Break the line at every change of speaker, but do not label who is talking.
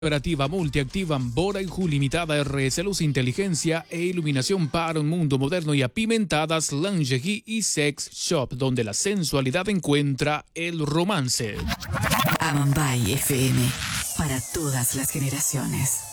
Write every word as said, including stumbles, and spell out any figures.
Operativa multiactiva Bora y Ju Limitada R S Luz Inteligencia e Iluminación para un mundo moderno y apimentadas Lingerie y Sex Shop, donde la sensualidad encuentra el romance.
Amambay F M, para todas las generaciones.